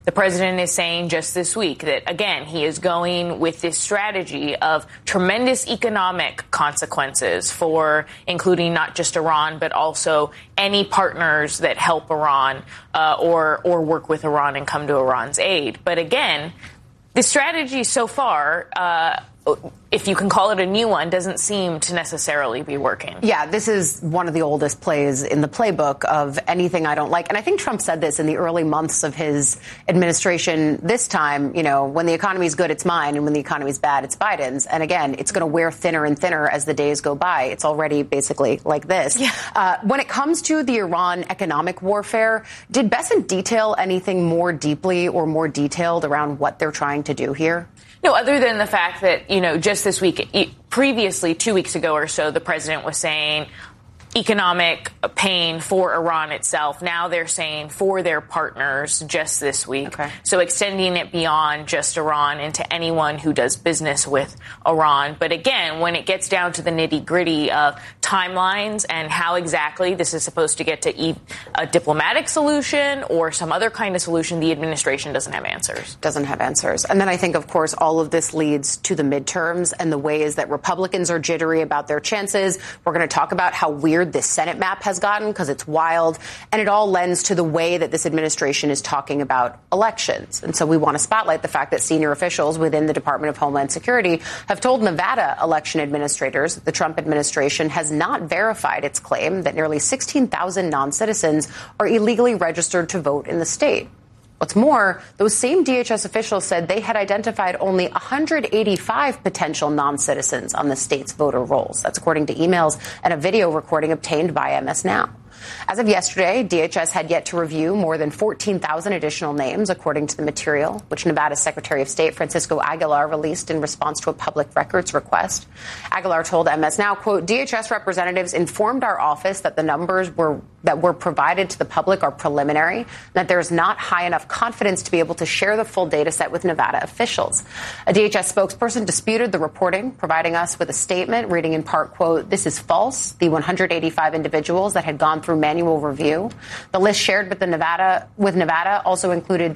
The president is saying just this week that, again, he is going with this strategy of tremendous economic consequences for including not just Iran, but also any partners that help Iran or work with Iran and come to Iran's aid. But again, the strategy so far, if you can call it a new one, doesn't seem to necessarily be working. Yeah, this is one of the oldest plays in the playbook of anything I don't like. And I think Trump said this in the early months of his administration. This time, you know, when the economy's good, it's mine. And when the economy's bad, it's Biden's. And again, it's going to wear thinner and thinner as the days go by. It's already basically like this. Yeah. When it comes to the Iran economic warfare, did Bessent detail anything more deeply or more detailed around what they're trying to do here? No, other than the fact that, you know, just this week, previously 2 weeks ago or so, the president was saying economic pain for Iran itself. Now they're saying for their partners just this week. Okay. So extending it beyond just Iran into anyone who does business with Iran. But again, when it gets down to the nitty gritty of timelines and how exactly this is supposed to get to a diplomatic solution or some other kind of solution, the administration doesn't have answers. Doesn't have answers. And then I think, of course, all of this leads to the midterms and the ways that Republicans are jittery about their chances. We're going to talk about how weird this Senate map has gotten because it's wild. And it all lends to the way that this administration is talking about elections. And so we want to spotlight the fact that senior officials within the Department of Homeland Security have told Nevada election administrators that the Trump administration has not verified its claim that nearly 16,000 non-citizens are illegally registered to vote in the state. What's more, those same DHS officials said they had identified only 185 potential non-citizens on the state's voter rolls. That's according to emails and a video recording obtained by MS Now. As of yesterday, DHS had yet to review more than 14,000 additional names, according to the material, which Nevada's Secretary of State Francisco Aguilar released in response to a public records request. Aguilar told MS Now, quote, DHS representatives informed our office that the numbers that were provided to the public are preliminary, and that there is not high enough confidence to be able to share the full data set with Nevada officials. A DHS spokesperson disputed the reporting, providing us with a statement reading in part, quote, this is false. The 185 individuals that had gone through manual review. The list shared with Nevada also included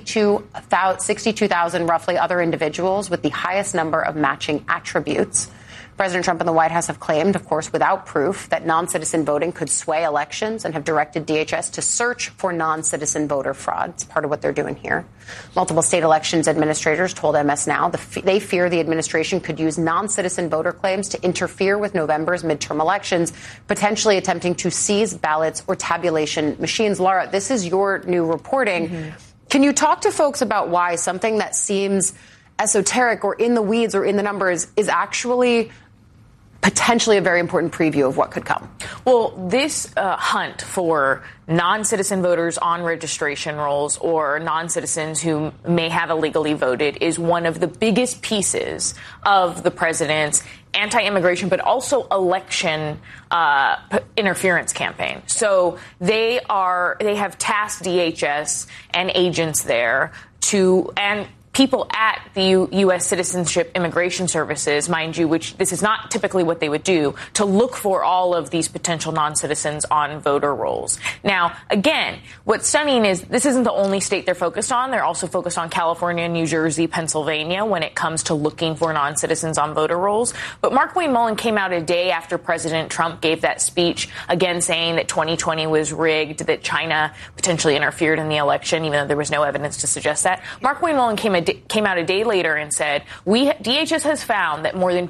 62,000 roughly other individuals with the highest number of matching attributes. President Trump and the White House have claimed, of course, without proof, that non-citizen voting could sway elections and have directed DHS to search for non-citizen voter fraud. It's part of what they're doing here. Multiple state elections administrators told MS Now they fear the administration could use non-citizen voter claims to interfere with November's midterm elections, potentially attempting to seize ballots or tabulation machines. Laura, this is your new reporting. Mm-hmm. Can you talk to folks about why something that seems esoteric or in the weeds or in the numbers is actually potentially a very important preview of what could come? Well, this hunt for non-citizen voters on registration rolls or non-citizens who may have illegally voted is one of the biggest pieces of the president's anti-immigration, but also election interference campaign. So they have tasked DHS and agents there and people at the U.S. Citizenship Immigration Services, mind you, which this is not typically what they would do, to look for all of these potential non-citizens on voter rolls. Now, again, what's stunning is this isn't the only state they're focused on. They're also focused on California, New Jersey, Pennsylvania when it comes to looking for non-citizens on voter rolls. But Markwayne Mullin came out a day after President Trump gave that speech, again saying that 2020 was rigged, that China potentially interfered in the election, even though there was no evidence to suggest that. Markwayne Mullin came out a day later and said, DHS has found that more than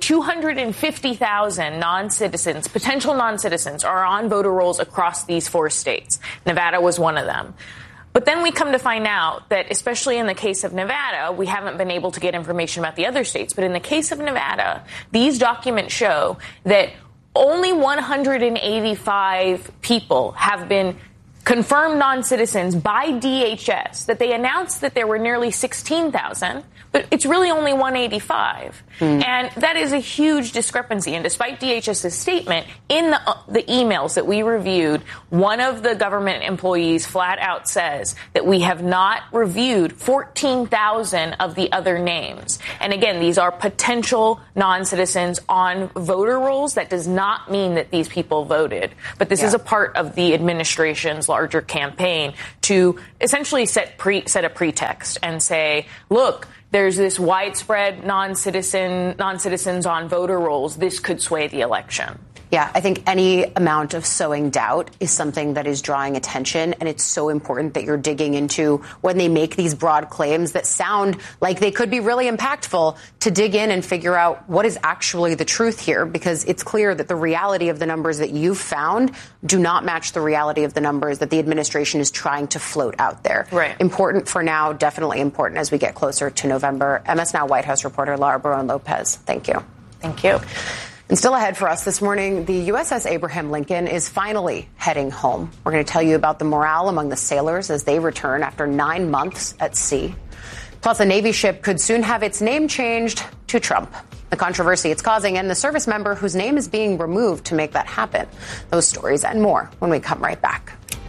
250,000 non-citizens, potential non-citizens, are on voter rolls across these 4 states. Nevada was one of them. But then we come to find out that, especially in the case of Nevada, we haven't been able to get information about the other states. But in the case of Nevada, these documents show that only 185 people have been confirmed non-citizens by DHS, that they announced that there were nearly 16,000, but it's really only 185. And that is a huge discrepancy. And despite DHS's statement, in the emails that we reviewed, one of the government employees flat out says that we have not reviewed 14,000 of the other names. And again, these are potential non-citizens on voter rolls. That does not mean that these people voted. But this is a part of the administration's large larger campaign to essentially set a pretext and say, look, there's this widespread non-citizens on voter rolls. This could sway the election. Yeah, I think any amount of sowing doubt is something that is drawing attention, and it's so important that you're digging into when they make these broad claims that sound like they could be really impactful, to dig in and figure out what is actually the truth here, because it's clear that the reality of the numbers that you've found do not match the reality of the numbers that the administration is trying to float out there. Right. Important for now, definitely important as we get closer to November. MS Now White House reporter Lara Barone-Lopez, thank you. Thank you. And still ahead for us this morning, the USS Abraham Lincoln is finally heading home. We're going to tell you about the morale among the sailors as they return after 9 months at sea. Plus, a Navy ship could soon have its name changed to Trump. The controversy it's causing and the service member whose name is being removed to make that happen. Those stories and more when we come right back.